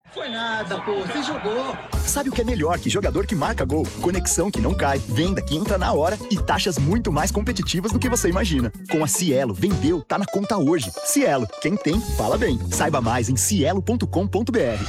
Foi nada, pô. Você jogou. Sabe o que é melhor que jogador que marca gol? Conexão que não cai, venda que entra na hora e taxas muito mais competitivas do que você imagina. Com a Cielo, vendeu, tá na conta hoje. Cielo, quem tem, fala bem. Saiba mais em cielo.com.br.